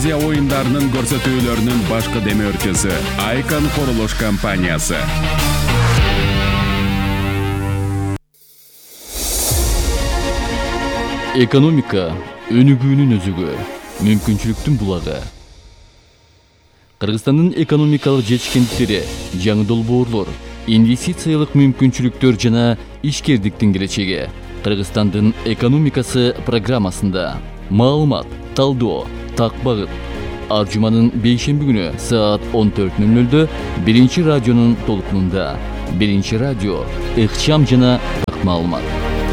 Азия оюндарынын көрсөтүүлөрүнүн башкы демөөрчүсү Айкон курулуш компаниясы. Экономика өнүгүүнүн өзүгү, мүмкүнчүлүктүн булагы. Кыргызстандын экономикалык жетишкендиктери, жаңы долбоорлор, инвестициялык мүмкүнчүлүктөр жана ишкердиктин келечеги. Кыргызстандын экономикасы программасында маалымат, талдоо, так багыт. Ар жуманын бейшемби күнү саат 14:00 биринчи радионун толкунунда. Биринчи радио, ыкчам жана так маалымат.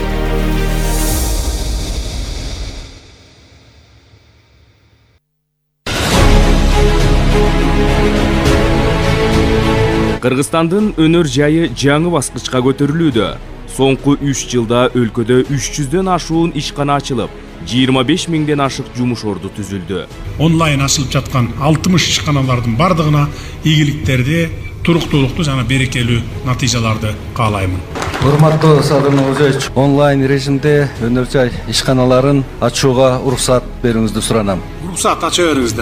Кыргызстандын өнөр жайы жаңы баскычка көтөрүлүүдө. Соңку 3 жылда өлкөдө 300дөн ашуун ишкана ачылып, 25 миңден ашык жумуш орду түзүлдү. Онлайн ачылып жаткан 60 ишканалардын бардыгына ийгиликтерди, туруктуулукту жана берекелүү натыйжаларды каалаймын. Урматтуу Садыр Нурзевич, онлайн режимде өнөр жай ишканаларын ачууга уруксат берүүңүздү суранам. Уруксат ача бериңиздер.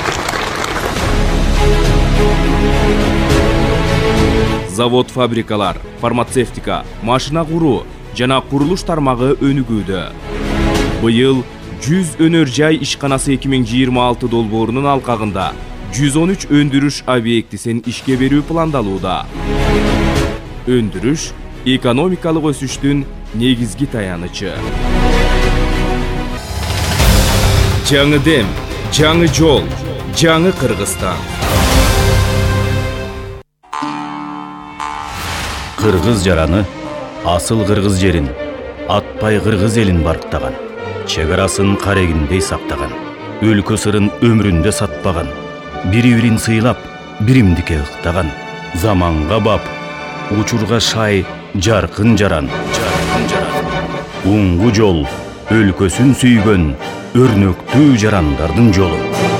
Завод, фабрикалар, фармацевтика, машина куруу жана курулуш тармагы өнүгүүдө. Быйыл 100 өнөр жай ишканасы 2026 долбоорунун алкагында 113 өндүрүш объектисин ишке берүү пландалууда. Өндүрүш экономикалык өсүштүн негизги таянычы. Жаңы дем, жаңы жол, жаңы Кыргызстан. Кыргыз жараны асыл кыргыз жерин, атпай кыргыз элин барктаган, чегарасын карегиндей сактаган, өлкө сырын өмүрүндө сатпаган, бири-бирин сыйлап, биримдикке ыктаган, заманга бап, учурга шай, жаркын жаран. Уңгу жол, өлкөсүн сүйгөн, өрнөктүү жарандардын жолу.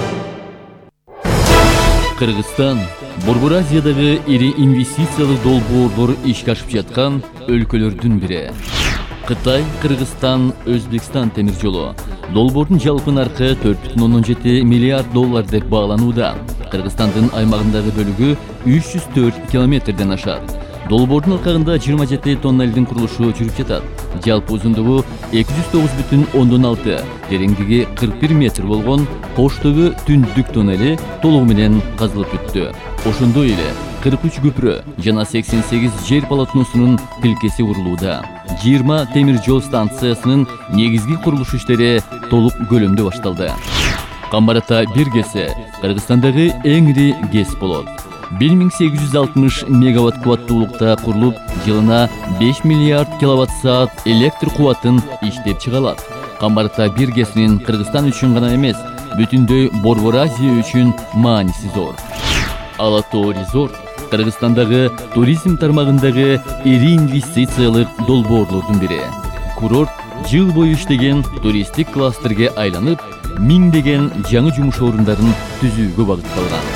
Кыргызстан Борбор Азиядагы ири инвестициялык долбоорлор ишке ашып жаткан өлкөлөрдүн бири. Кытай, Кыргызстан, Өзбекстан темир жолу. Долбоордун жалпы наркы 4,7 миллиард доллар деп бааланууда. Кыргызстандын аймагындагы бөлүгү 304 километрден ашат. Долбоордун алкагында 27 тоннелдин курулушу жүрүп жатат. Жалпы узундугу 209,6, тереңдиги 41 метр болгон Коштөгү түндүк тоннели толугу менен казылып бүттү. Ошондой эле 43 көпүрө жана 88 жер полотносунун тилкеси курулууда. 20 темир жол станциясынын негизги курулуш иштери толук көлөмдө башталды. Камбарата бир кесе Кыргызстандагы эң ири ГЭС болот. 1860 мегаватт кубаттуулукта курулуп, жылына 5 миллиард киловатт-саат электр кубатын иштеп чыгалат. Камбарата бир кесинин Кыргызстан үчүн гана эмес, бүтүндөй Борбор Азия үчүн мааниси зор. Ала Тоо резорт Кыргызстандагы туризм тармагындагы ири инвестициялык долбоорлордун бири. Курорт жыл бою иштеген туристтик кластерге айланып, миңдеген жаңы жумуш орундарын түзүүгө багытталган.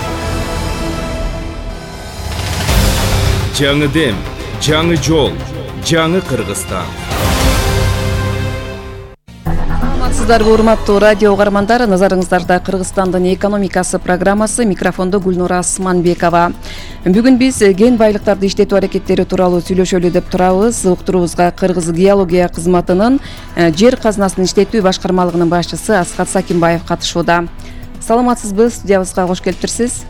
Жаңы дем, жаңы жол, жаңы Кыргызстан. Саламатсыздарбы, урматтуу радио угармандар, назарыңыздарда Кыргызстандын экономикасы программасы, микрофондо Гүлнура Асманбекова. Бүгүн биз кен байлыктарды иштетүү аракеттери тууралуу сүйлөшөлү деп турабыз. Уктуруубузга Кыргыз геология кызматынын жер казынасын иштетүү башкармалыгынын башчысы Асхат Сакимбаев катышууда. Саламатсызбы, студиябызга кош келиптирсиз.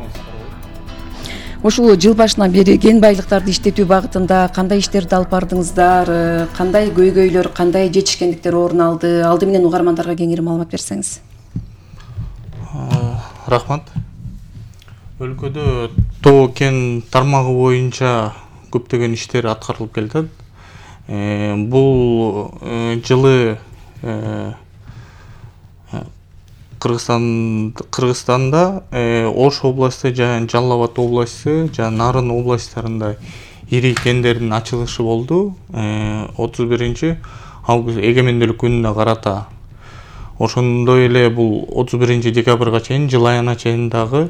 Ушул жыл башынан бери кен байлыктарды иштетүү багытында кандай иштерди алып бардыңыздар, кандай көйгөйлөр, кандай жетишкендиктер орун алды? Алды менен угармандарга кеңири маалымат берсеңиз. Рахмат. Өлкөдө тоо кен тармагы боюнча көптөгөн иштер аткарылып келет. Бул жылы Кыргызстанда Ош областы жана Жалал Абад областы жана Нарын областтарында ири кендердин ачылышы болду. 31 август эгемендүүлүк күнүнө карата. Ошондой эле бул 31 декабрга чейин, жыл айына чейин дагы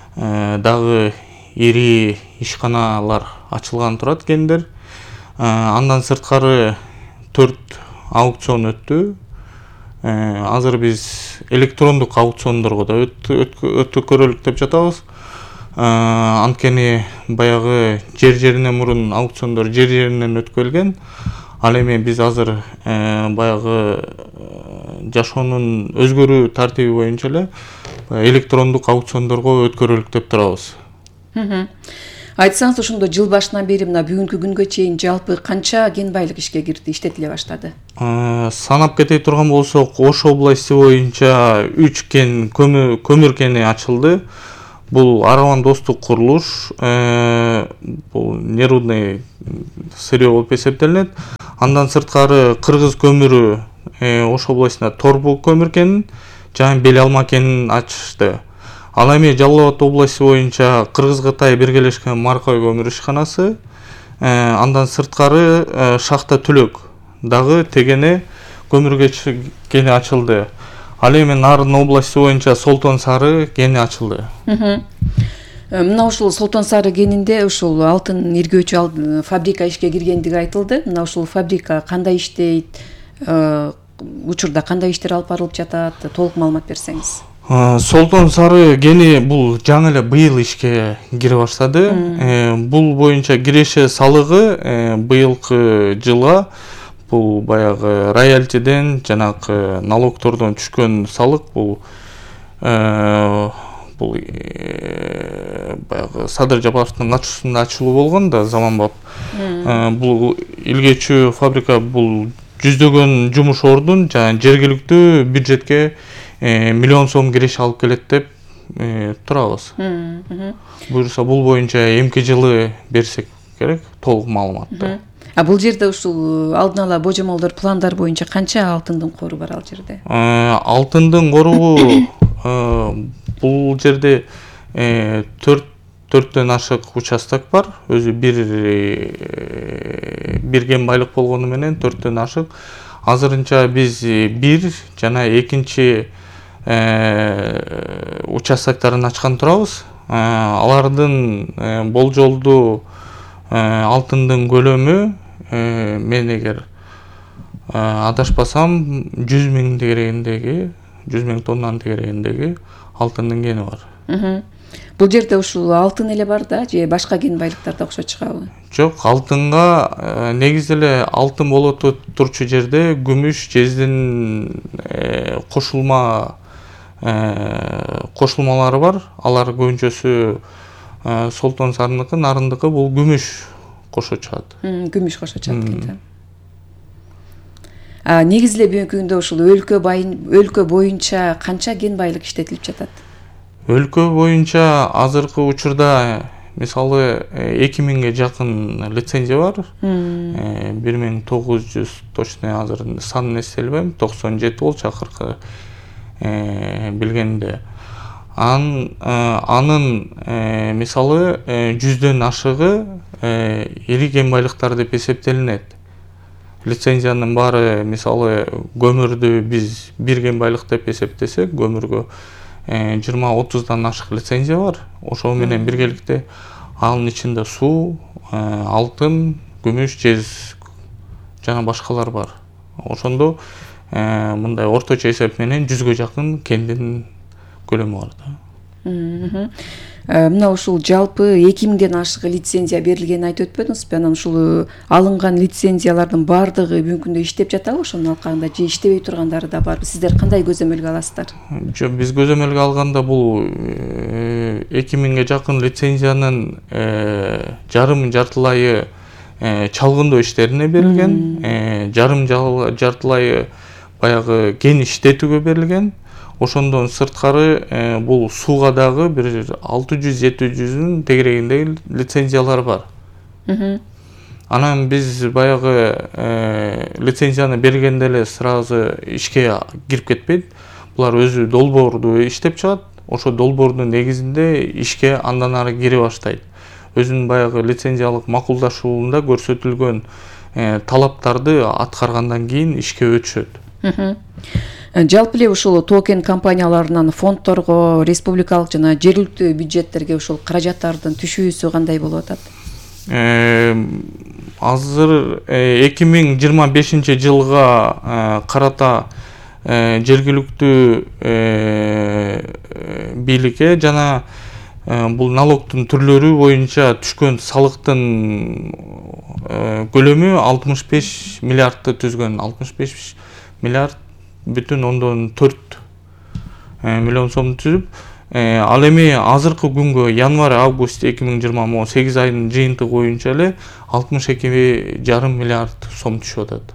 ири ишканалар ачылган турат кендер. Андан сырткары 4 аукцион өттү. азыр биз электрондук аукциондорго да өткөрөлүк деп жатабыз. Анткени баягы жеринен мурун аукциондор жеринен өткөрүлгөн. Ал эми биз азыр баягы жашоонун өзгөрүү тартиби боюнча эле электрондук аукциондорго өткөрөлүк деп турабыз. Айтсаңыз, ошондо жыл башынан бери мына бүгүнкү күнгө чейин жалпы канча кен байлык ишке кирди, иштетиле баштады? Санап кете турган болсок, Ош областы боюнча 3 кен көмүр кени ачылды. Бул Араван достук курулуш, бул нерудный сырье болуп эсептелинет. Андан сырткары Кыргыз көмүрү Ош областында Торбу көмүр кенин жана Бел Алма кенин ачышты. Ал эми Жалал Абад областы боюнча Кыргыз-Кытай биргелешкен Маркой көмүр ишканасы, андан сырткары Шахта Түлөк дагы тегене көмүр кени ачылды. Ал эми Нарын областы боюнча Солтон Сары кени ачылды. Мына ушул Солтон Сары кенинде ушул алтын иргөөчү фабрика ишке киргендиги айтылды. Мына ушул фабрика кандай иштейт? Учурда кандай иштер алып барылып жатат? Толук маалымат берсеңиз. Солтон Сары кени бул жаңы эле быйыл ишке кире баштады. Бул боюнча киреше салыгы быйылкы жылга бул баягы роялтиден жанагы налогтордон түшкөн салык бул баягы Садыр Жапаровдун катышуусунда ачылуу болгон да заманбап. Бул илгечүү фабрика бул жүздөгөн жумуш ордун жана жергиликтүү бюджетке миллион сом киреше алып келет деп турабыз. Буюрса бул боюнча эмки жылы берсек керек толук маалыматты. Бул жерде ушул алдын ала божомолдор, пландар боюнча канча алтындын кору бар ал жерде? Алтындын кору бул жерде 4төн ашык участок бар. Өзү бир кен байлык болгону менен 4төн ашык. Азырынча биз бир жана экинчи участоктарын ачкан турабыз. Алардын болжолдуу алтындын көлөмү мен эгер адашпасам 100 миң тегерегиндеги 100 миң тоннанын тегерегиндеги алтындын кени бар. Бул жерде ушул алтын эле бар да, же башка кен байлыктар да окшоп чыгабы? Жок, алтынга негизи эле алтын боло турчу жерде күмүш, жездин кошулмалары бар. Алар көбүнчөсү Солтон Сарыныкы, Нарындыкы бул күмүш кошо чыгат. Күмүш кошо чыгат экен. Негизи эле бүгүнкү күндө ушул өлкө боюнча канча кен байлык иштетилип жатат? Өлкө боюнча азыркы учурда мисалы 2000ге жакын лицензия бар. 1900 точно азыр санын эстелбейм, 97 болчу акыркы билгенде. Анын мисалы 100дөн ашыгы ири кен байлыктар деп эсептелинет. Лицензиянын баары мисалы көмүрдү биз бир кен байлык деп эсептесек, көмүргө 20-30дан ашык лицензия бар. Ошол менен биргеликте анын ичинде суу, алтын, күмүш, жез жана башкалар бар. Ошондо мындай орточо эсеп менен 100гө жакын кендин көлөмү бар да. Мына ушул жалпы 2000ден ашык лицензия берилгенин айтып өтпөдүңүзбү? Анан ушул алынган лицензиялардын баардыгы бүгүнкү күндө иштеп жатабы ошонун алкагында, же иштебей тургандары да барбы? Сиздер кандай көзөмөлгө аласыздар? Жок, биз көзөмөлгө алганда бул 2000ге жакын лицензиянын жартылайы чалгындоо иштерине берилген, жартылайы баягы кен иштетүүгө берилген. Ошондон сырткары бул сууга дагы бир 600-700 тегерегиндеги лицензиялар бар. Анан биз баягы лицензияны бергенде эле сразу ишке кирип кетпейт. Булар өзү долбоорду иштеп чыгат. Ошо долбоордун негизинде ишке андан ары кире баштайт. Өзүнүн баягы лицензиялык макулдашуунда көрсөтүлгөн талаптарды аткаргандан кийин ишке өтүшөт. Жалпы эле ушул токен компанияларынан фондторго, республикалык жана жергиликтүү бюджеттерге ушул каражаттардын түшүүсү кандай болуп атат? Азыр 2025 жылга карата жергиликтүү бийликке жана бул налогдун түрлөрү боюнча түшкөн салыктын көлөмү 65 миллиардты түзгөн. 65 миллиард бүтүн ондон 4 миллион сомду түзүп, ал эми азыркы күнгө январь-август 2028 айынын жыйынтыгы боюнча эле 62,5 миллиард сом түшүп атат.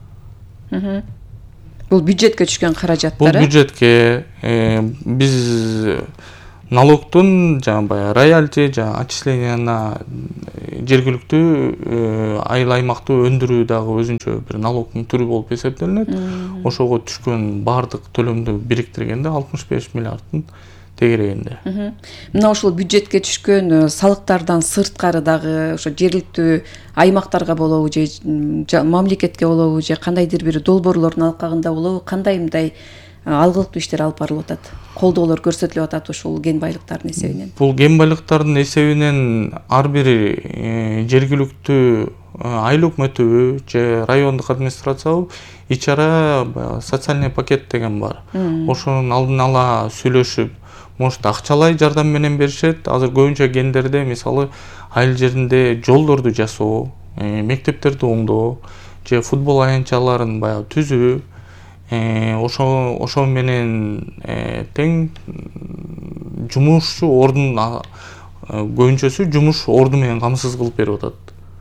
Бул бюджетке түшкөн каражаттар. Бул бюджетке биз налогдун жана баягы роялти, жана отчислениянын жергиликтүү айыл аймактуу өндүрүү дагы өзүнчө бир налогдун түрү болуп эсептелинет. Ошого түшкөн баардык төлөмдү бириктиргенде 65 миллиардтын тегерегинде. Мына ушул бюджетке түшкөн салыктардан сырткары дагы ошо жергиликтүү аймактарга болобу же мамлекетке болобу же кандайдыр бир долбоорлордун алкагында болобу кандай мындай алгылыктуу иштер алып барылып атат, колдоолор көрсөтүлүп атат ушул кен байлыктардын эсебинен? Бул кен байлыктардын эсебинен ар бир жергиликтүү айыл өкмөтү же райондук администрация ич ара социальный пакет деген бар. Ошонун алдын ала сүйлөшүп, может акчалай жардам менен беришет. Азыр көбүнчө кендерде мисалы айыл жеринде жолдорду жасоо, мектептерди оңдоо же футбол аянтчаларын баягы түзүү, ошо менен тең жумуш ордун көбүнчөсү жумуш орду менен камсыз кылып берип атат.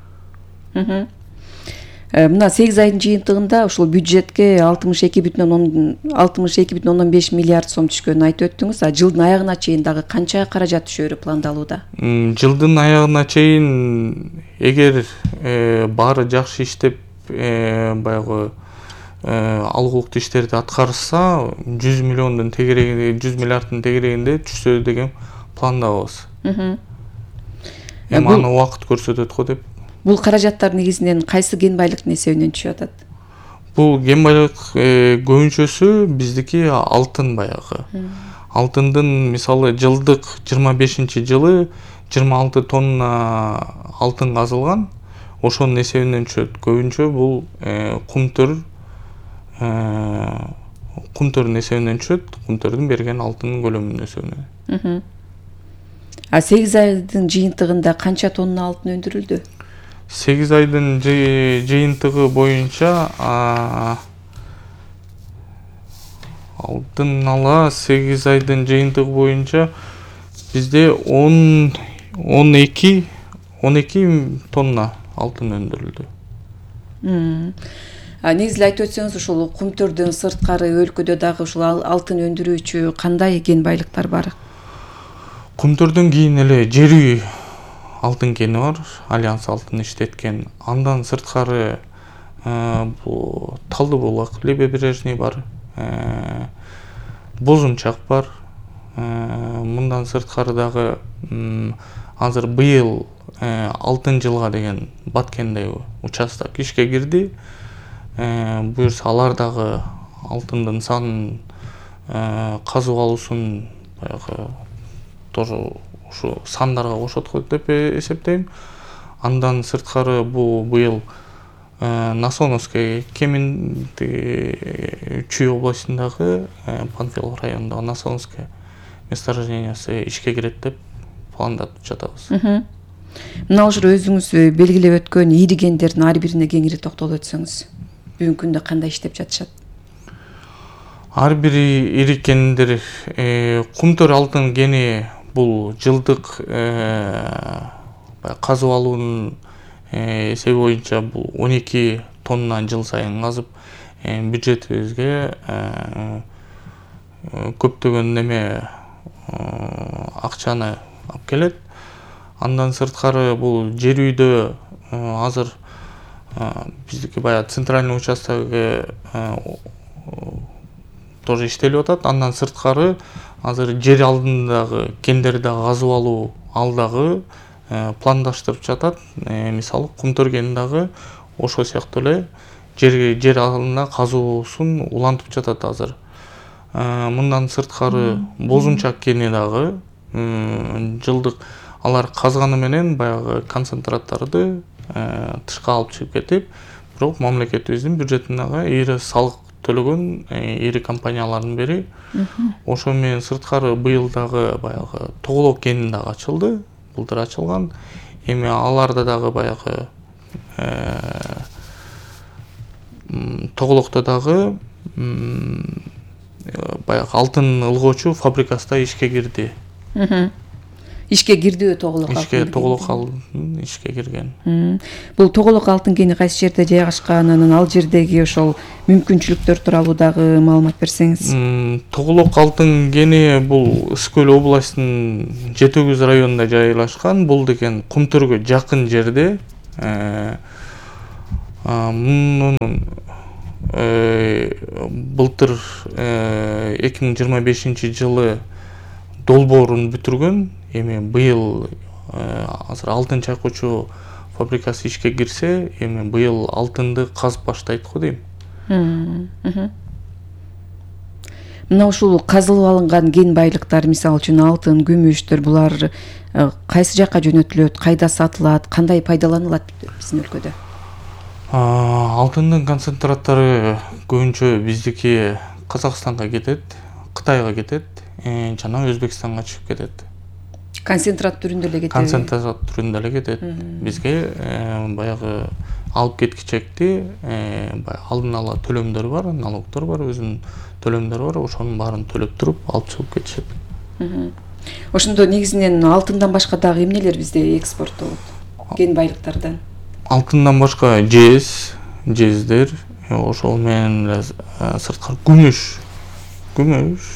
Мына 8 айдын жыйынтыгында ушул бюджетке 62,5 миллиард сом түшкөнүн айтып өттүңүз. Жылдын аягына чейин дагы канча каражат түшөрү пландалууда? Жылдын аягына чейин эгер баары жакшы иштеп баягы алгылыктуу иштерди аткарса 100 миллиардтын тегерегинде түшсө деген пландабыз. Эми аны убакыт көрсөтөт го деп. Бул каражаттар негизинен кайсы кен байлыктын эсебинен түшүп атат? Бул кен байлык көбүнчөсү биздики алтын баягы. Алтындын мисалы жылдык 25-жылы 26 тонна алтын казылган. Ошонун эсебинен түшөт. Көбүнчө бул кумтөрдүн эсебинен түшөт. Кумтөрдүн берген алтынын көлөмүнүн эсебинен. 8 айдын жыйынтыгында канча тонна алтын өндүрүлдү? 8 айдын жыйынтыгы боюнча алдын ала 8 айдын жыйынтыгы боюнча бизде 12 тонна алтын өндүрүлдү. Негизи айтып өтсөңүз, ушул кумтөрдөн сырткары өлкөдө дагы ушул алтын өндүрүүчү кандай кен байлыктар бар? Кумтөрдөн кийин эле жер үй алтын кени бар, Альянс алтын иштеткен. Андан сырткары бул Талды булак, Лебебережный бар, Бозумчак бар. Мындан сырткары дагы азыр быйыл алтын жылга деген Баткендеги участок ишке кирди. Буюрса алар дагы алтындын санын казып алуусун баягы тоже ушу сандарга кошот го деп эсептейм. Андан сырткары бул быйыл Насоновский Чүй областындагы Панфилов районундагы Насоновский месторождениясы ишке кирет деп пландап жатабыз. Мына ушул өзүңүз белгилеп өткөн ири кендердин ар бирине кеңири токтолуп өтсөңүз. Бүгүнкү күндө кандай иштеп жатышат? Ар бир ири кендер кумтөр алтын кени бул жылдык казып алуунун эсеби боюнча бул 12 тонна жыл сайын казып бюджетибизге көптөгөн неме акчаны алып келет. Андан сырткары бул жер үйдө азыр биздики баягы центральный участокке тоже иштелип атат. Андан сырткары азыр жер алдындагы кендерди казып алуу ал дагы пландаштырып жатат. Мисалы кумтөр кени дагы ошол сыяктуу эле жер алдында казуусун улантып жатат азыр. Мындан сырткары Бозумчак кени дагы жылдык алар казганы менен баягы концентраттарды тышка алып чыгып кетип, бирок мамлекетибиздин бюджетине ири салык төлөгөн ири компаниялардын бири. Ошо менен сырткары быйыл дагы баягы Тоголок кенин дагы ачылды. Былтыр ачылган. Эми аларда дагы баягы Тоголокто дагы баягы алтын ылгоочу фабрикасында ишке кирди. Ишке кирдиби Тоголок алтын? Ишке Тоголок алтын ишке кирген. Бул Тоголок алтын кени кайсы жерде жайгашкан, анан ал жердеги ошол мүмкүнчүлүктөр тууралуу дагы маалымат берсеңиз. Тоголок алтын кени бул Ысык Көл областынын Жетөгүз районунда жайлашкан. Бул деген Кумтөргө жакын жерде. Мунун былтыр 2025 жылы долбоорун бүтүргөн. Эми быйыл азыр алтын чайкоочу фабрикасы ишке кирсе, эми быйыл алтынды казып баштайт го дейм. Мына ушул казылып алынган кен байлыктар, мисалы үчүн алтын, күмүштөр, булар кайсы жакка жөнөтүлөт, кайда сатылат, кандай пайдаланылат биздин өлкөдө? Алтындын концентраттары көбүнчө биздики Казакстанга кетет, Кытайга кетет, жана Өзбекстанга чыгып кетет. Концентрат түрүндө эле кетет. Концентрат түрүндө эле кетет. Бизге баягы алып кеткичекти алдын ала төлөмдөр бар, налогдор бар, өзүнүн төлөмдөрү бар, ошонун баарын төлөп туруп алып чыгып кетишет. Ошондо негизинен алтындан башка дагы эмнелер бизде экспорттолот? Кен байлыктардан. Алтындан башка жездер, ошол менен сырткары күмүш,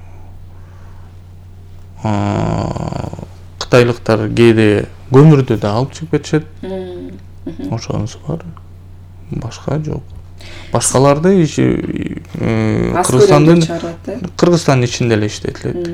кытайлыктар кээде көмүрдү да алып чыгып кетишет. Ошонусу бар. Башка жок. Башкаларды Кыргызстандын ичинде эле иштетилет.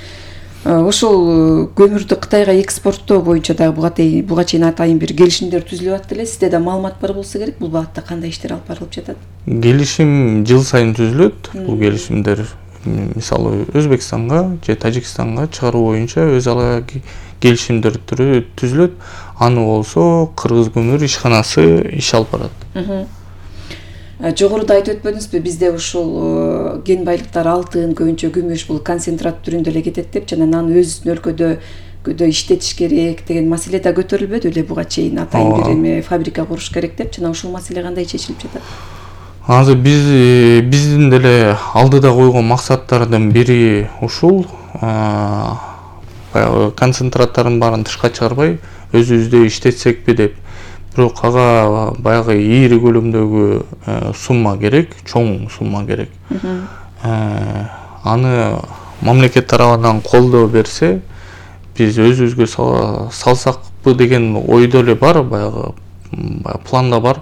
Ошол көмүрдү Кытайга экспорттоо боюнча дагы буга чейин атайын бир келишимдер түзүлүп атты эле. Сизде да маалымат бар болсо керек, бул багытта кандай иштер алып барылып жатат? Келишим жыл сайын түзүлөт. Бул келишимдер мисалы Өзбекстанга же Тажикстанга чыгаруу боюнча өз ала келишимдер түзүлөт. Аны болсо Кыргыз көмүр ишканасы иш алып барат. Жогоруда айтып өтпөдүңүзбү, бизде ушул кен байлыктар, алтын, көбүнчө күмүш бул концентрат түрүндө эле кетет деп, жана аны өзүбүздүн өлкөдө иштетиш керек деген маселе да көтөрүлбөдү эле буга чейин, атайын бир эме фабрика куруш керек деп, жана ушул маселе кандай чечилип жатат? Азыр биздин деле алдыда койгон максаттардын бири ушул, баягы концентраттардын баарын тышка чыгарбай өзүбүздө иштетсекпи деп. Бирок ага баягы ийри көлөмдөгү сумма керек, чоң сумма керек. Аны мамлекет тарабынан колдоо берсе, биз өзүбүзгө салсакпы деген ойдо эле бар, баягы планда бар.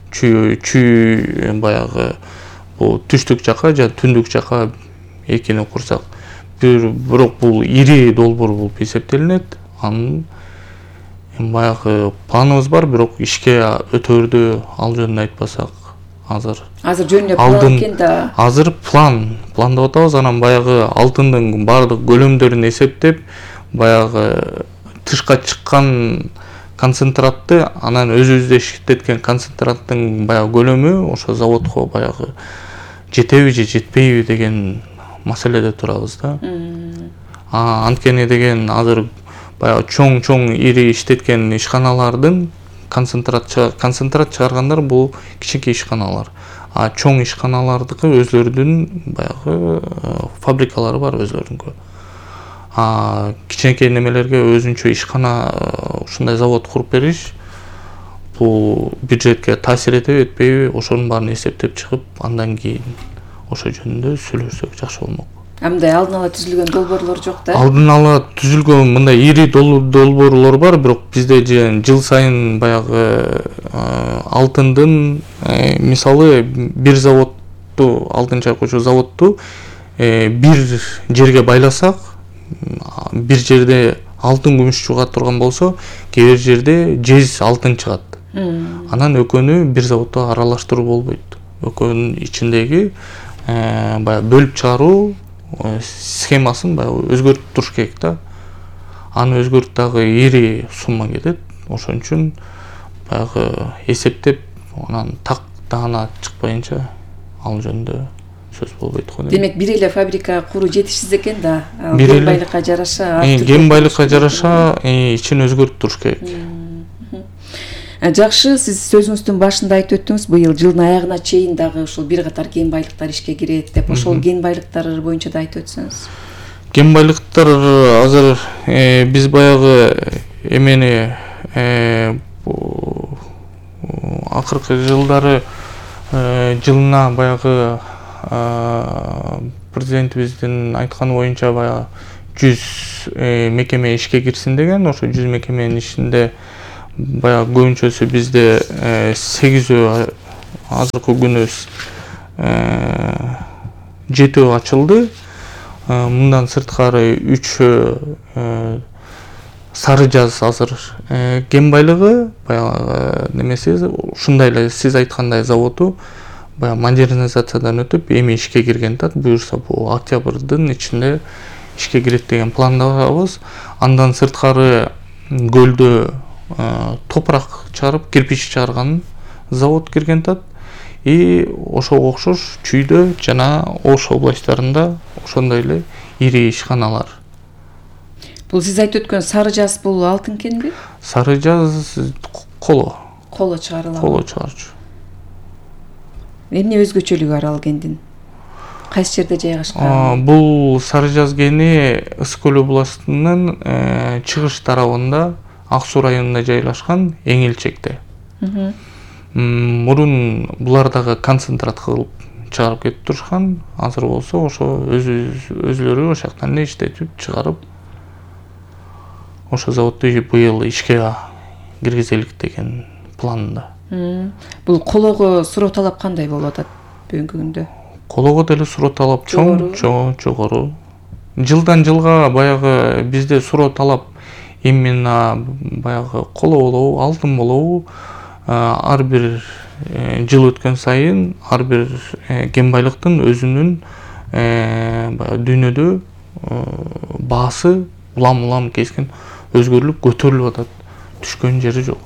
Баягы бул түштүк жака же түндүк жака экини курсак. Бирок бул ири долбоор болуп эсептелинет. Анын баягы планыбыз бар, бирок ишке өтөрдү ал жөнүндө айтпасак, азыр жөнүндө план экен да. Азыр пландап атабыз, анан баягы алтындын баардык көлөмдөрүн эсептеп, баягы тышка чыккан концентратты, анан өзүбүздө иштеткен концентраттын баягы көлөмү ошо заводко баягы жетеби же жетпейби деген маселеде турабыз да. Анткени деген азыр баягы чоң ири иштеткен ишканалардын концентрат чыгаргандар бул кичинекей ишканалар. Чоң ишканалардыкы өзлөрүнүн баягы фабрикалары бар өзлөрүнүnkө. Кичинекей немелерге өзүнчө ишкана, ушундай завод куруп бериш бул бюджетке таасир этеби, этпейби, ошонун баарын эсептеп чыгып, андан кийин ошо жөнүндө сүйлөшсөк жакшы болмок. Мындай алдын ала түзүлгөн долбоорлор жок да? Алдын ала түзүлгөн мындай ири долбоорлор бар, бирок бизде жыл сайын баягы алтындын мисалы бир заводду, алтын чайкоочу заводду бир жерге байласак, бир жерде алтын күмүш чыга турган болсо, кээ бир жерде жез алтын чыгат. Анан экөөнү бир заводдо аралаштыруу болбойт. Экөөнүн ичиндеги баягы бөлүп чыгаруу схемасын баягы өзгөртүп туруш керек да. Аны өзгөртүп дагы ири сумма кетет. Ошон үчүн баягы эсептеп, анан так даана чыкпайынча ал жөнүндө сөз болбойт го. Демек бир эле фабрика куруу жетишсиз экен да. Кен байлыкка жараша кен байлыкка жараша ичин өзгөртүп туруш керек. Жакшы, сиз сөзүңүздүн башында айтып өттүңүз, быйыл жылдын аягына чейин дагы ушул бир катар кен байлыктар ишке кирет деп. Ошол кен байлыктар боюнча да айтып өтсөңүз. Кен байлыктар азыр биз баягы эмени акыркы жылдары жылына баягы президентибиздин айтканы боюнча баягы 100 мекеме ишке кирсин деген. Ошо 100 мекеменин ишинде баягы көбүнчөсү бизде 8 азыркы күнү 7 ачылды. Мындан сырткары 3 Сары Жаз азыр кен байлыгы баягы немеси ушундай эле сиз айткандай заводу баягы модернизациядан өтүп эми ишке кирген да. Буюрса бул октябрдын ичинде ишке кирет деген пландабыз. Андан сырткары көлдө топурак чыгарып, кирпич чыгарган завод кирген да. И ошого окшош Чүйдө жана Ош областтарында ошондой эле ири ишканалар. Бул сиз айтып өткөн Сары Жаз бул алтын кенби? Сары Жаз коло. Коло чыгарылат. Коло чыгарчу. Эмне өзгөчөлүгү бар ал кендин? Кайсы жерде жайгашкан? Бул Сары Жаз кени Ысык көл областынын чыгыш тарабында Ак Суу районунда жайлашкан Эңилчекте. Мурун булар дагы концентрат кылып чыгарып кетип турушкан. Азыр болсо ошо өзүлөрү ошол жактан эле иштетип чыгарып ошо заводду быйыл ишке киргизелик деген планда. Бул колого суроо талап кандай болуп атат бүгүнкү күндө? Колого деле суроо талап жогору. Жылдан жылга баягы бизде суроо талап именно баягы коло болобу, алтын болобу, ар бир жыл өткөн сайын ар бир кен байлыктын өзүнүн дүйнөдө баасы улам кескен өзгөрүлүп көтөрүлүп атат. Түшкөн жери жок.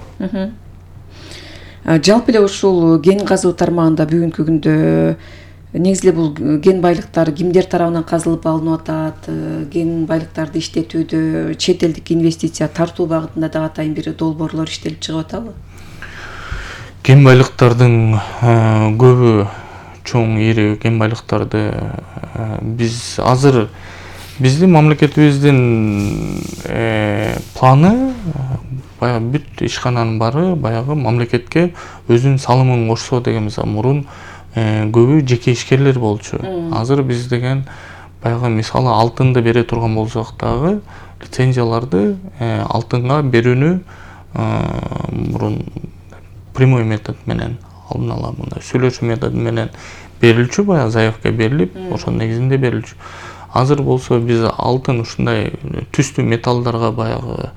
Жалпы эле ушул кен казуу тармагында бүгүнкү күндө негизи бул кен байлыктар кимдер тарабынан казылып алынып атат? Кен байлыктарды иштетүүдө чет элдик инвестиция тартуу багытында дагы атайын бир долбоорлор иштелип чыгып атабы? Кен байлыктардын көбү чоң ири кен байлыктарды биз азыр биздин мамлекетибиздин планы баягы бүт ишкананын баары баягы мамлекетке өзүнүн салымын кошсо деген. Мисалы мурун көбү жеке ишкерлер болчу. Азыр биз деген баягы мисалы алтынды бере турган болсок дагы лицензияларды алтынга берүүнү мурун прямой метод менен алдын ала мындай сүйлөшүү методу менен берилчү, баягы заявка берилип, ошонун негизинде берилчү. Азыр болсо биз алтын ушундай түстүү металлдарга баягы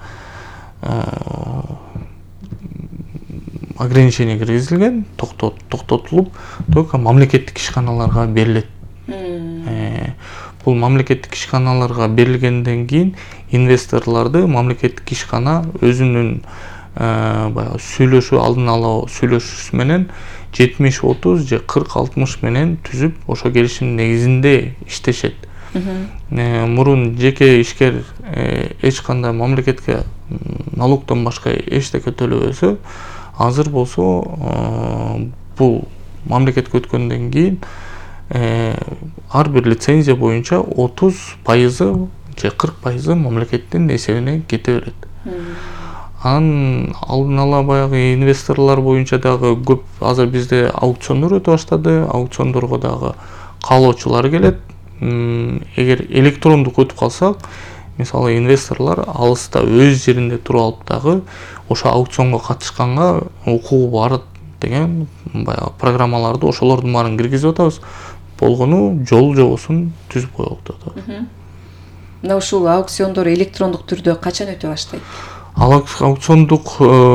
ограничение киргизилген, токтотулуп, только мамлекеттик ишканаларга берилет. Бул мамлекеттик ишканаларга берилгенден кийин инвесторлорду мамлекеттик ишкана өзүнүн баягы сүйлөшүү алдын ала сүйлөшүүсү менен 70-30 же 40-60 менен түзүп, ошо келишимдин негизинде иштешет. Мурун жеке ишкер эч кандай мамлекетке налогдон башка эчтеке төлөбөсө, азыр болсо бул мамлекетке өткөндөн кийин ар бир лицензия боюнча 30% же 40% мамлекеттин эсебине кете берет. Анын алдын ала баягы инвесторлор боюнча дагы көп азыр бизде аукциондор өтө баштады. Аукциондорго дагы каалоочулар келет. Эгер электрондук өтүп калсак, мисалы инвесторлор алыста өз жеринде туруп алып дагы ошо аукционго катышканга укугу бар деген баягы программаларды ошолордун баарын киргизип атабыз. Болгону жол жобосун түзүп коелук да. Мына ушул аукциондор электрондук түрдө качан өтө баштайт? Аукциондук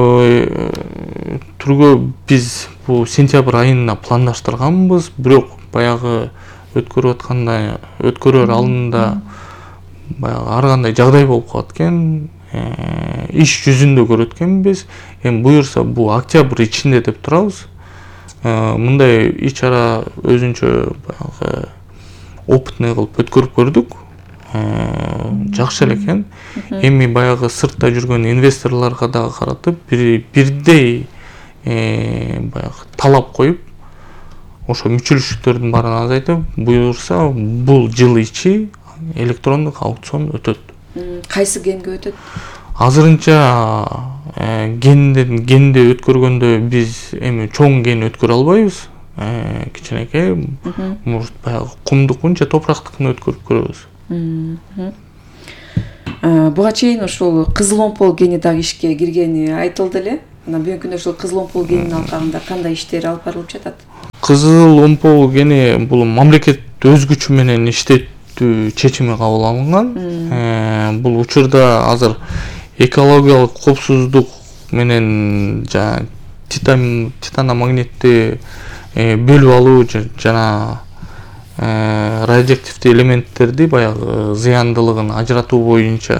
түргө биз бул сентябрь айына пландаштырганбыз, бирок баягы өткөрөр алдында баягы ар кандай жагдай болуп калат экен. Иш жүзүндө көрөт экенбиз. Эми буюрса бул октябрь ичинде деп турабыз. мындай ич ара өзүнчө баягы опытный кылып өткөрүп көрдүк. Жакшы эле экен. Эми баягы сыртта жүргөн инвесторлорго дагы каратып бирдей баягы талап коюп, ошо мүчөлүштүктөрдүн баарын азайтып, буюрса бул жыл ичи электрондук аукцион өтөт. Кайсы генге өтөт? Азырынча генди өткөргөндө биз эми чоң ген өткөрө албайбыз. Кичинекей может баягы кумдукун же топурактыкын өткөрүп көрөбүз. Буга чейин ушул кызыл омпол гени дагы ишке киргени айтылды эле. Анан бүгүнкү күндө ушул кызыл омпол генинин алкагында кандай иштер алып барылып жатат? Кызыл омпол гени бул мамлекет өз күчү менен иштетүү чечими кабыл алынган. Бул учурда азыр экологиялык коопсуздук менен жана титаномагнитти бөлүп алуу жана радиоактивдүү элементтерди баягы зыяндылыгын ажыратуу боюнча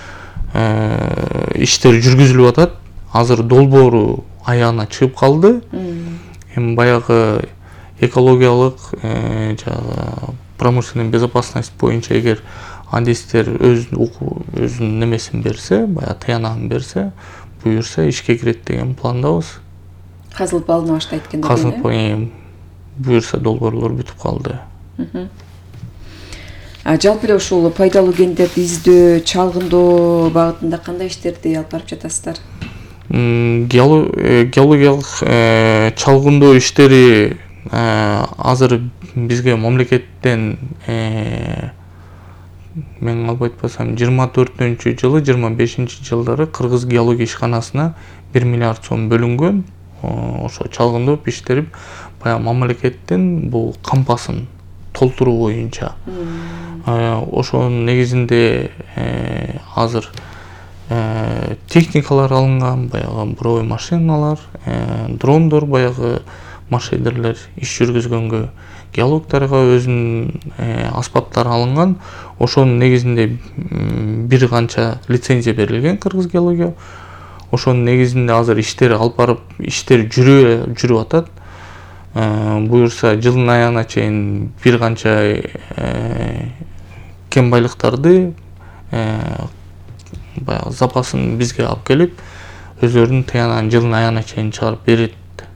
иштер жүргүзүлүп атат. Азыр долбоору аягына чыгып калды. Эми баягы экологиялык жана промышленный безопасность боюнча эгер адистер өзүнүн немесин берсе, баягы таянагын берсе, буюрса ишке кирет деген пландабыз. Казылып алына баштайт экен деп. Казылып буюрса долбоорлор бүтүп калды. Жалпы эле ушул пайдалуу гендерди издөө, чалгындоо багытында кандай иштерди алып барып жатасыздар? Геологиялык чалгындоо иштери азыр бизге мамлекеттен мен албай атпасам 24-жылы, 25-жылдары Кыргыз геология ишканасына 1 миллиард сом бөлүнгөн. Ошо чалгындоо иштерип, баягы мамлекеттен бул кампасын толтуруу боюнча. Ошонун негизинде азыр техникалар алынган, баягы буровой машиналар, дрондор, баягы машинелер иш жүргүзгөнгө, геологдарга өзүнүн аспаптары алынган. Ошонун негизинде бир канча лицензия берилген Кыргыз геология. Ошонун негизинде азыр иштер алып барып, иштер жүрүп атат. Буюрса жылдын аягына чейин бир канча кен байлыктарды баягы запасын бизге алып келип, өзлөрүнүн таянагын жылдын аягына чейин чыгарып берет.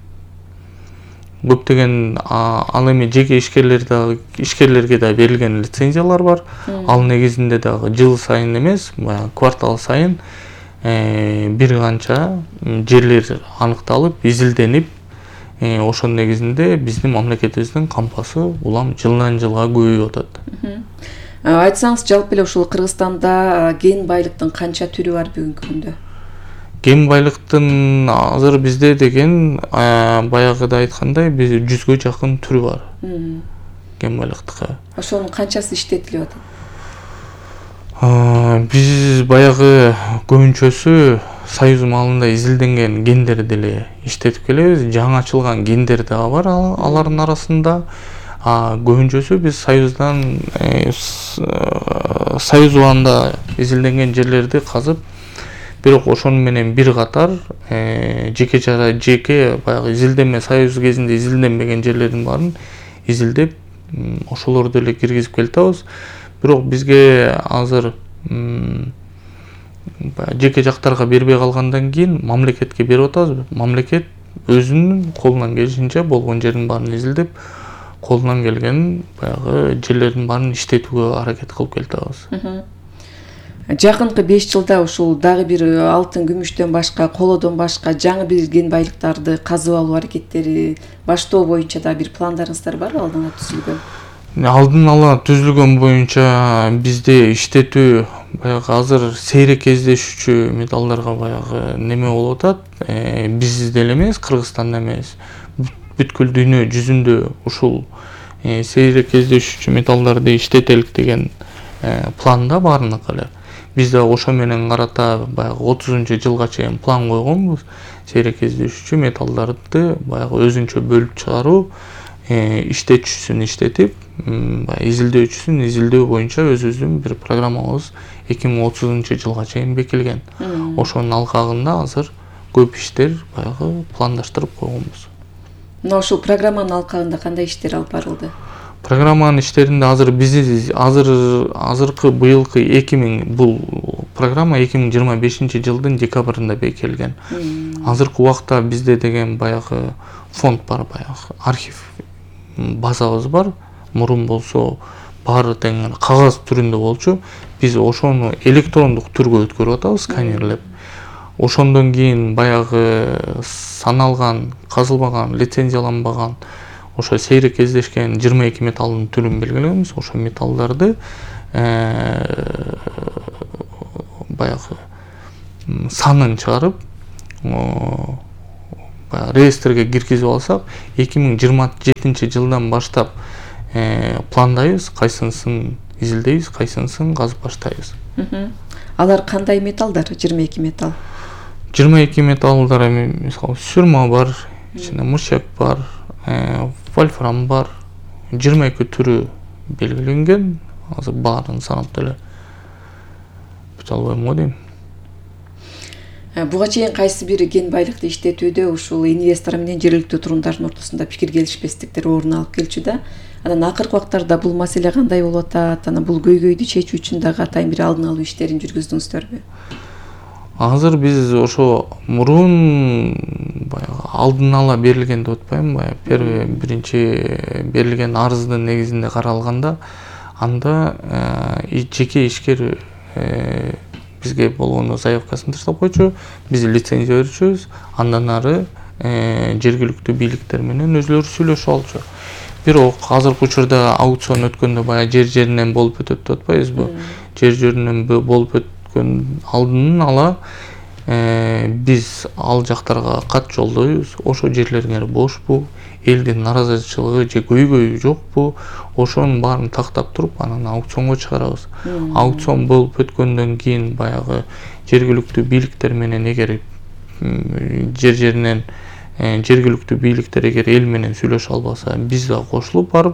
Көптөгөн ал эми жеке ишкерлерге да берилген лицензиялар бар. Ал негизинде дагы жыл сайын эмес, баягы квартал сайын бир канча жерлер аныкталып, изилденип, ошонун негизинде биздин мамлекетибиздин кампасы улам жылдан жылга көбөйүп атат. Айтсаңыз, жалпы эле ушул Кыргызстанда ген байлыктын канча түрү бар бүгүнкү күндө? Ген байлыктын азыр бизде деген баягыда айткандай 100гө жакын түрү бар. Ген байлыктыкы. Ошонун канчасы иштетилип атат? Биз баягы көбүнчөсү Союз маалында изилденген гендерди эле иштетип келебиз. Жаңы ачылган гендер дагы бар алардын арасында. Көбүнчөсү биз Союздан Союз убагында изилденген жерлерди казып, бирок ошону менен бир катар жеке баягы изилденме Союз кезинде изилденбеген жерлердин баарын изилдеп, ошолорду эле киргизип келатабыз. Бирок бизге азыр жеке жактарга бербей калгандан кийин мамлекетке берип атабыз. Мамлекет өзүнүн колунан келишинче болгон жердин баарын изилдеп, колунан келген баягы жерлердин баарын иштетүүгө аракет кылып келатабыз. Жакынкы 5 жылда ушул дагы бир алтын, күмүштөн башка, колодон башка жаңы бир ген байлыктарды казып алуу аракеттери баштоо боюнча да бир пландарыңыздар барбы алдын ала түзүлгөн? Алдын ала түзүлгөн боюнча бизде иштетүү баягы азыр сейрек кездешүүчү металлдарга баягы неме болуп атат. Биз деле эмес, Кыргызстанда эмес, бүткүл дүйнө жүзүндө ушул сейрек кездешүүчү металлдарды иштетелик деген планда баарыныгы эле. Биз да ошо менен карата баягы 30-жылга чейин план койгонбуз. Сейрек кездешүүчү металлдарды баягы өзүнчө бөлүп чыгаруу, иштетүүчүсүн иштетип, изилдөөчүсүн изилдөө боюнча өзүбүздүн бир программабыз 2030-жылга чейин бекилген. Ошонун алкагында азыр көп иштер баягы пландаштырып койгонбуз. Мына ушул программанын алкагында кандай иштер алып барылды? Программанын иштеринде азыркы быйылкы 2000 бул программа 2025 жылдын декабрында бекитилген. Азыркы убакта бизде деген баягы фонд бар, баягы архив базабыз бар. Мурун болсо баары тең кагаз түрүндө болчу. Биз ошону электрондук түргө өткөрүп атабыз, сканерлеп. Ошондон кийин баягы саналган, казылбаган, лицензияланбаган, ошо сейрек кездешкен 22 металдын түрүн белгилейбиз. Ошо металлдарды баягы санын чыгарып, реестрге киргизип алсак, 2027 жылдан баштап пландайбыз, кайсынысын изилдейбиз, кайсынысын казып баштайбыз. Алар кандай металлдар? 22 металл. 22 металлдар мисалы сүрмө бар, ичинде мышек бар, вольфрам бар, 22 түрү белгиленген. Азыр баарын санап деле бүт албайм го дейм. Буга чейин кайсы бир кен байлыкты иштетүүдө ушул инвестор менен жергиликтүү турундардын ортосунда пикир келишпестиктер орун алып келчү да. Анан акыркы убактарда бул маселе кандай болуп атат? Анан бул көйгөйдү чечүү үчүн дагы атайын бир алдын алуу иштерин жүргүздүңүздөрбү? Азыр биз ошо мурун баягы алдын ала берилген деп атпайм, баягы биринчи берилген арыздын негизинде каралганда, анда жеке ишкер бизге болгону заявкасын таштап койчу, биз лицензия берчүбүз, андан ары жергиликтүү бийликтер менен өзүлөрү сүйлөшүп алчу. Бирок азыркы учурда аукцион өткөндө баягы жер-жеринен болуп өтөт деп атпайбызбы? Жер-жеринен болуп өткөн алдын ала биз ал жактарга кат жолдойбуз. Ошо жерлериңер бошпу, элдин наразычылыгы же көйгөйү жокпу? Ошонун баарын тактап туруп, анан аукционго чыгарабыз. Аукцион болуп өткөндөн кийин баягы жергиликтүү бийликтер менен эгер жер-жеринен жергиликтүү бийликтер эгер эл менен сүйлөшө албаса, биз да кошулуп барып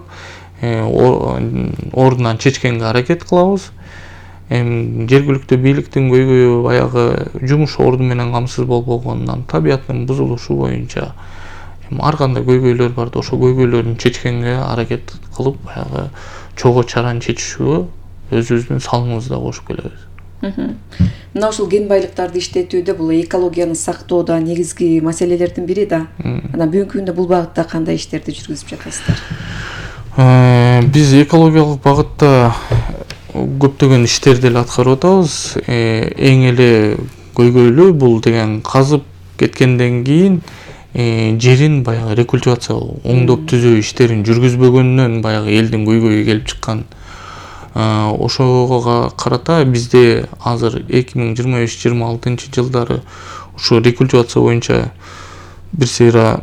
ордунан чечкенге аракет кылабыз. Жергиликтүү бийликтин көйгөйү баягы жумуш орду менен камсыз болбогонунан, табиаттын бузулушу боюнча ар кандай көйгөйлөр бар да, ошо көйгөйлөрүн чечкенге аракет кылып, баягы чогуу чараны чечишүүгө өзүбүздүн салымыбызды кошуп келебиз. Мына ушул кен байлыктарды иштетүүдө бул экологияны сактоодо негизги маселелердин бири да. Анан бүгүнкү күндө бул багытта кандай иштерди жүргүзүп жатасыздар? Биз экологиялык багытта көптөгөн иштерди эле аткарып атабыз. Эң эле көйгөйлүү бул деген казып кеткенден кийин жерин баягы рекультивация оңдоп түзөө иштерин жүргүзбөгөндөн баягы элдин көйгөйү келип чыккан. Ошого карата бизде азыр 2025-26 жылдары ушу рекультивация боюнча бир сыйра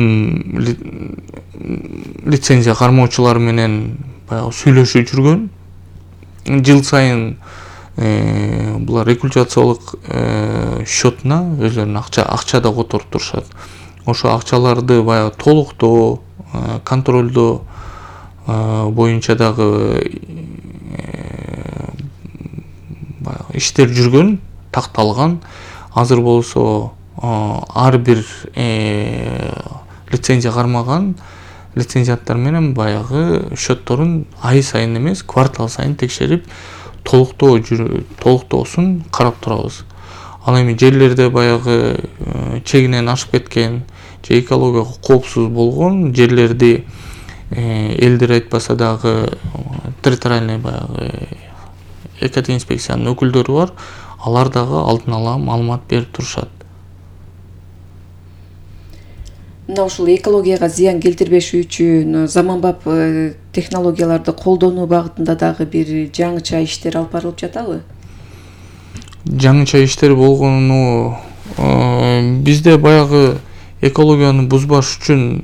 лицензия кармоочулар менен баягы сүйлөшүү жүргөн. Жыл сайын булар рекультивациялык счетуна өзлөрүнүн акча да которуп турушат. Ошо акчаларды баягы толуктоо, контролдоо боюнча дагы иштер жүргөн, такталган. Азыр болсо ар бир лицензия кармаган лицензияттар менен баягы счетторун ай сайын эмес, квартал сайын текшерип, толуктоосун карап турабыз. Ал эми жерлерде баягы чегинен ашып кеткен, же экологияга коопсуз болгон жерлерди элдер айтпаса дагы территориальный баягы экоинспекциянын өкүлдөрү бар. Алар дагы алдын ала маалымат берип турушат. Мына ушул экологияга зыян келтирбеш үчүн заманбап технологияларды колдонуу багытында дагы бир жаңыча иштер алып барылып жатабы? Жаңыча иштер болгону бизде баягы экологияны бузбаш үчүн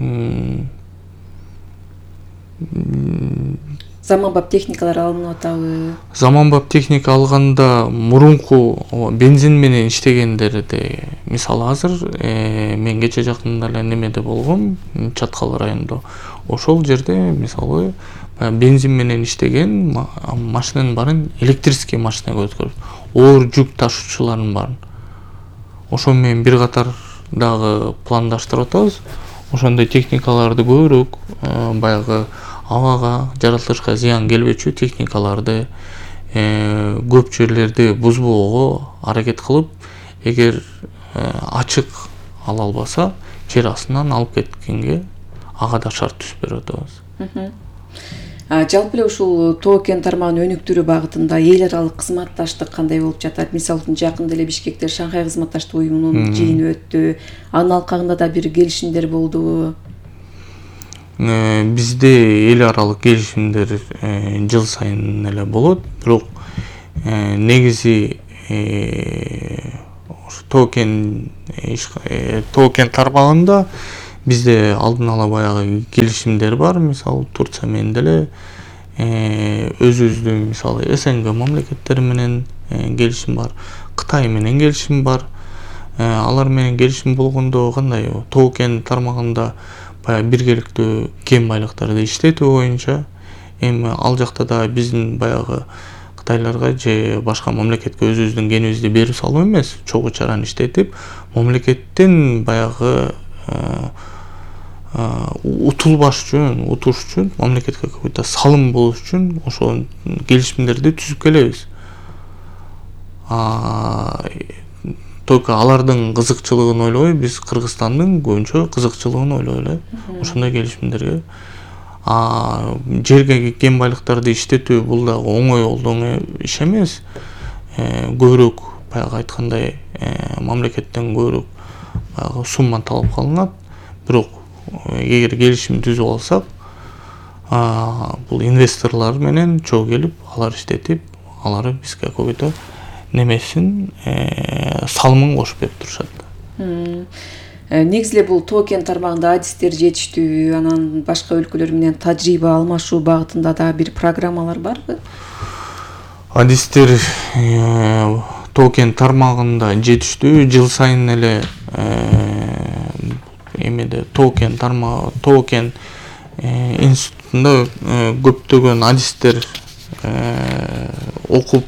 заманбап техникалар алынып атабы? Заманбап техника алганда мурунку бензин менен иштегендерди, мисалы азыр мен кече жакында эле немеде болгом, Чаткал районунда. Ошол жерде мисалы бензин менен иштеген машинанын баарын электрический машинага өткөрүп, оор жүк ташуучулардын баарын. Ошо менен бир катар дагы пландаштырып атабыз. ошондой техникаларды көбүрөөк баягы абага жаратылышка зыян келбечү техникаларды көп жерлерди бузбоого аракет кылып, эгер ачык ала албаса жер астынан алып кеткенге ага да шарт түзүп берип атабыз. Жалпы эле ушул тоо кен тармагынын өнүктүрүү багытында эл аралык кызматташтык кандай болуп жатат? Мисалы үчүн жакында эле Бишкекте Шанхай кызматташтык уюмунун жыйыны өттү. Анын алкагында да бир келишимдер болдубу? Бизде эл аралык келишимдер жыл сайын эле болот, бирок негизи тоо кен тармагында бизде алдын ала баягы келишимдер бар. Мисалы Турция менен деле өзүбүздүн мисалы СНГ мамлекеттери менен келишим бар, Кытай менен келишим бар. Алар менен келишим болгондо кандай тоо кен тармагында баягы биргеликтүү кен байлыктарды иштетүү боюнча, эми ал жакта да биздин баягы Кытайларга же башка мамлекетке өзүбүздүн кенибизди берип салуу эмес, чогуу чараны иштетип, мамлекеттин баягы утуш үчүн мамлекетке какой-то салым болуш үчүн ошол келишимдерди түзүп келебиз. Только алардын кызыкчылыгын ойлобой, биз Кыргызстандын көбүнчө кызыкчылыгын ойлой эле ошондой келишимдерге. Жерге кен байлыктарды иштетүү бул дагы оңой иш эмес. Көбүрөөк баягы айткандай мамлекеттен көбүрөөк баягы сумма талап кылынат. Бирок эгер келишим түзүп алсак, бул инвесторлар менен чогуу келип, алар иштетип, алар бизге какой-то немесин салымын кошуп берип турушат. Негизи эле бул тоо кен тармагында адистер жетиштүү, анан башка өлкөлөр менен тажрыйба алмашуу багытында да бир программалар барбы? Адистер тоо кен тармагында жетиштүү, жыл сайын эле эмеде тоо кен институтунда көптөгөн адистер окуп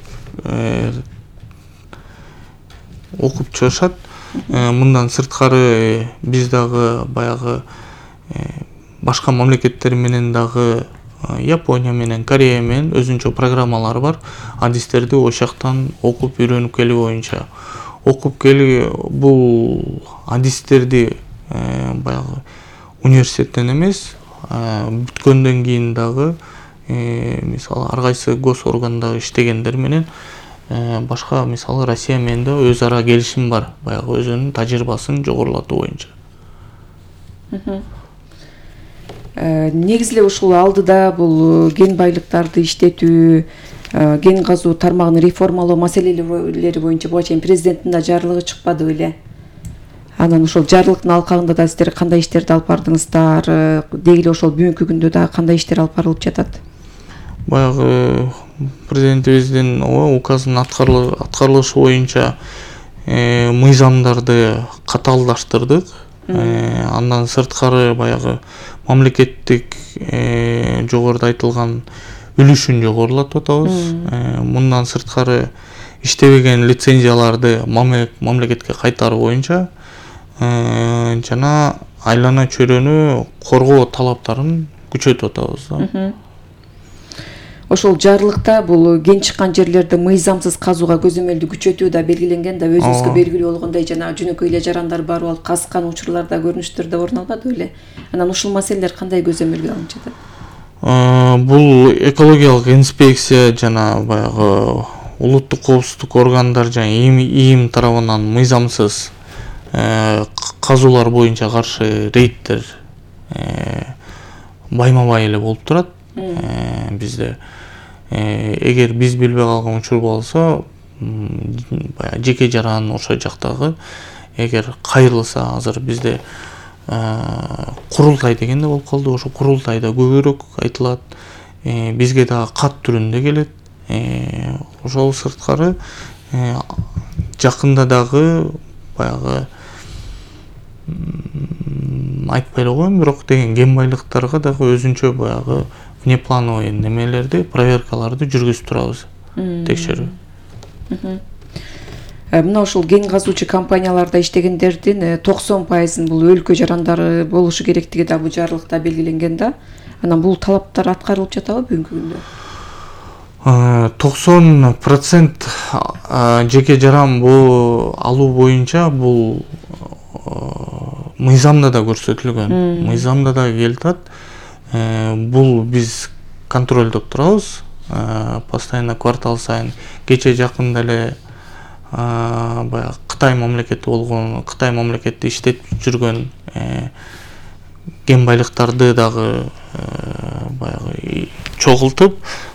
чыгышат. Мындан сырткары биз дагы баягы башка мамлекеттер менен дагы Япония менен, Корея менен өзүнчө программалар бар. Адистерди ошол жактан окуп үйрөнүп келүү боюнча. Бул адистерди баягы университеттен эмес, бүткөндөн кийин дагы мисалы ар кайсы гос органда иштегендер менен башка мисалы Россия менен да өз ара келишим бар, баягы өзүнүн тажрыйбасын жогорулатуу боюнча. Негизи эле ушул алдыда бул кен байлыктарды иштетүү, кен казуу тармагын реформалоо маселелери боюнча буга чейин президенттин да жарлыгы чыкпады беле? Анан ошол жарлыктын алкагында да сиздер кандай иштерди алып бардыңыздар? Деги эле ошол бүгүнкү күндө да кандай иштер алып барылып жатат? Баягы президентибиздин указынын аткарылышы боюнча мыйзамдарды катаалдаштырдык. Андан сырткары баягы мамлекеттик жогоруда айтылган үлүшүн жогорулатып атабыз. Мындан сырткары иштебеген лицензияларды мамлекетке кайтаруу боюнча жана айлана чөйрөнү коргоо талаптарын күчөтүп атабыз. Ошол жарлыкта бул кен чыккан жерлерди мыйзамсыз казууга көзөмөлдү күчөтүү да белгиленген да, өзүбүзгө белгилүү болгондой жана жөнөкөй эле жарандар барып алып казган учурлар да көрүнүштөр да орун албады беле? Анан ушул маселелер кандай көзөмөлгө алынып жатат? Бул экологиялык инспекция жана баягы улуттук коопсуздук органдар жана ИИМ тарабынан мыйзамсыз казуулар боюнча каршы рейдтер байма-бай эле болуп турат. Бизде эгер биз билбей калган учур болсо, баягы жеке жаран ошол жактагы эгер кайрылса, азыр бизде курултай деген да болуп калды. Ошо курултайда көбүрөөк айтылат. Бизге дагы кат түрүндө келет. Ошол сырткары жакында дагы баягы айтпай эле коеюн, бирок деген кен байлыктарга дагы өзүнчө баягы внеплановый немелерди, проверкаларды жүргүзүп турабыз, текшерүү. Мына ушул кен казуучу компанияларда иштегендердин 90% бул өлкө жарандары болушу керектиги да бул жарлыкта белгиленген да. Анан бул талаптар аткарылып жатабы бүгүнкү күндө? 90% жеке жаран алуу боюнча бул мыйзамда да көрсөтүлгөн. Мыйзамда да келатат. Бул биз контролдоп турабыз. Постоянно квартал сайын кече жакында эле баягы Кытай мамлекети болгон, Кытай мамлекети иштетип жүргөн кен байлыктарды дагы баягы чогултуп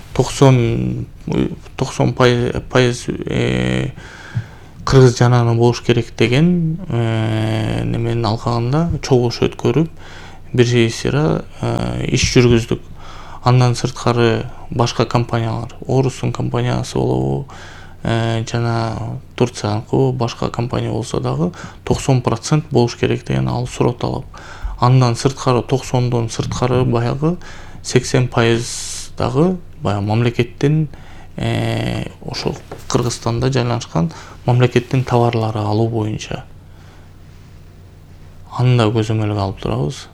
90% кыргыз жараны болуш керек деген неменин алкагында чогулуш өткөрүп бир сыйра иш жүргүздүк. Андан сырткары башка компаниялар, Орустун компаниясы болобу, жана Турцияныкы башка компания болсо дагы 90% болуш керек деген ал суроо талап. Андан сырткары 90дон сырткары баягы 80% дагы баягы мамлекеттин ошол Кыргызстанда жайланышкан мамлекеттин товарлары алуу боюнча аны да көзөмөлгө алып турабыз.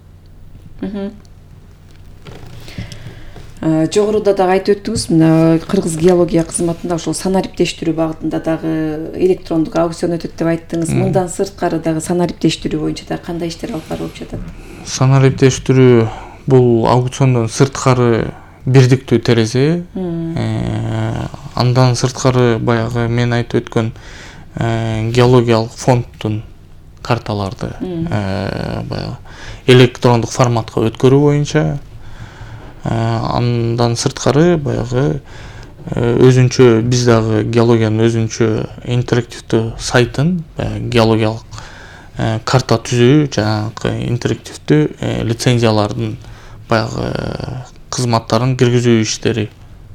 Жогоруда дагы айтып өттүңүз, мына Кыргыз геология кызматында ошол санариптештирүү багытында дагы электрондук аукцион өтөт деп айттыңыз. Мындан сырткары дагы санариптештирүү боюнча да кандай иштер алып барылып жатат? Санариптештирүү бул аукциондон сырткары бирдиктүү терезе. Андан сырткары баягы мен айтып өткөн геологиялык фонддун карталарды баягы электрондук форматка өткөрүү боюнча. Андан сырткары баягы өзүнчө биз дагы геологиянын өзүнчө интерактивдүү сайтын, геологиялык карта түзүү, жанагы интерактивдүү лицензиялардын баягы кызматтарын киргизүү иштери.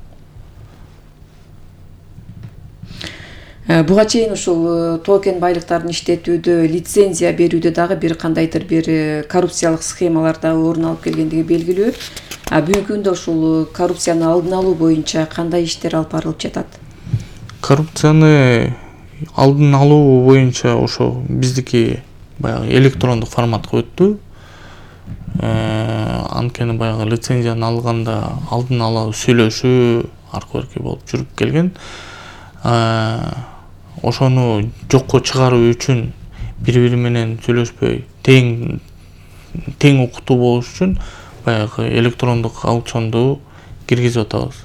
Буга чейин ушул токен байлыктарын иштетүүдө, лицензия берүүдө дагы бир кандайдыр бир коррупциялык схемалар да орун алып келгендиги белгилүү. Бүгүнкү күндө ушул коррупцияны алдын алуу боюнча кандай иштер алып барылып жатат? Коррупцияны алдын алуу боюнча ошо биздики баягы электрондук форматка өттү. Анткени баягы лицензияны алганда алдын ала сүйлөшүү аркы берки болуп жүрүп келген. Ошону жокко чыгаруу үчүн бири-бири менен сүйлөшпөй тең укуктуу болуш үчүн баягы электрондук аукционду киргизип атабыз.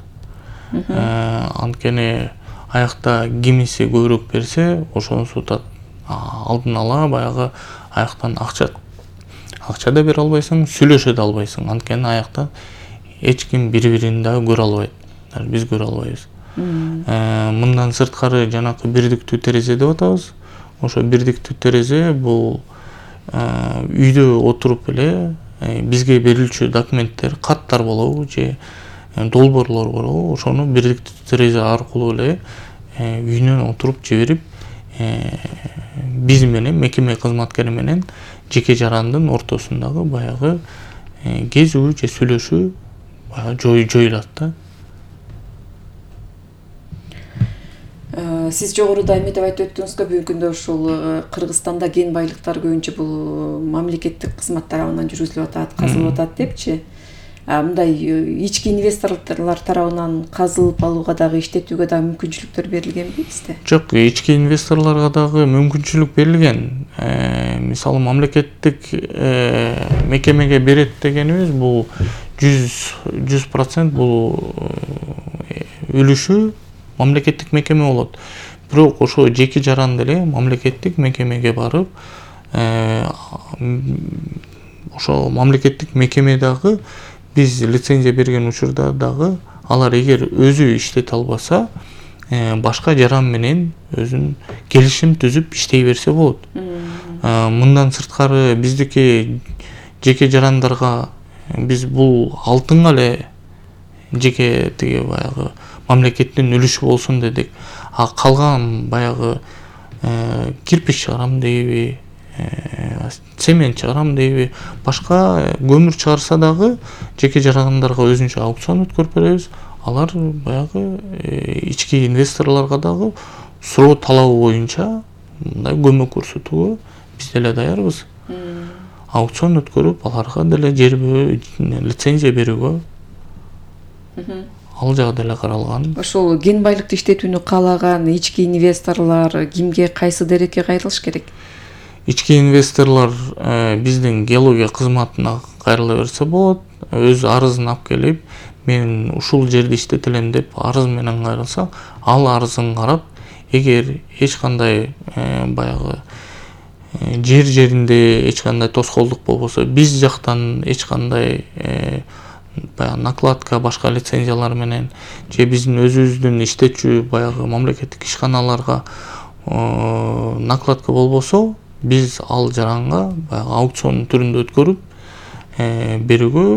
Анткени аякта кимиси көбүрөөк берсе, ошонусу алдын ала баягы аяктан акча да бере албайсың, сүйлөшө да албайсың. Анткени аякта эч ким бири-бирин да көрө албайт. Биз көрө албайбыз. Мындан сырткары жанакы бирдиктүү терезе деп атабыз. Ошо бирдиктүү терезе бул үйдө отуруп эле бизге берилчү документтер, каттар болобу же долбоорлор болобу, ошону бирдиктүү терезе аркылуу эле үйүнөн отуруп жиберип, биз менен мекеме кызматкери менен жеке жарандын ортосундагы баягы кезүү же сүйлөшүү баягы жоюлат да. Сиз жогоруда эме деп айтып өттүңүз, бүгүнкү күндө ушул Кыргызстанда кен байлыктары көбүнчө бул мамлекеттик кызмат тарабынан жүргүзүлүп атат, казылып атат депчи. Мындай ички инвесторлор тарабынан казылып алууга дагы иштетүүгө дагы мүмкүнчүлүктөр берилгенби бизде? Жок, ички инвесторлорго дагы мүмкүнчүлүк берилген. Мисалы мамлекеттик мекемеге берет дегенибиз бул 100% бул үлүшү мамлекеттик мекеме болот. Бирок ошо жеке жаран деле мамлекеттик мекемеге барып, ошо мамлекеттик мекеме дагы биз лицензия берген учурда дагы алар эгер өзү иштете албаса, башка жаран менен өзүн келишим түзүп иштей берсе болот. Мындан сырткары биздики жеке жарандарга биз бул алтынга эле жеке тиги баягы мамлекеттин үлүшү болсун дедик. Калган баягы кирпич чыгарам дейби, цемент чыгарам дейби, башка көмүр чыгарса дагы жеке жарандарга өзүнчө аукцион өткөрүп беребиз. Алар баягы ички инвесторлорго дагы суроо талабы боюнча мындай көмөк көрсөтүүгө биз деле даярбыз. Аукцион өткөрүп, аларга деле лицензия берүүгө ал жагы деле каралган. Ошол кен байлыкты иштетүүнү каалаган ички инвесторлор кимге, кайсы дарекке кайрылыш керек? Ички инвесторлор биздин геология кызматына кайрыла берсе болот. Өз арызын алып келип, мен ушул жерде иштетелем деп арыз менен кайрылса, ал арызын карап, эгер эч кандай баягы жер жеринде эч кандай тоскоолдук болбосо, биз жактан эч кандай баягы накладка, башка лицензиялар менен же биздин өзүбүздүн иштетчү баягы мамлекеттик ишканаларга накладка болбосо, биз ал жаранга баягы аукцион түрүндө өткөрүп берүүгө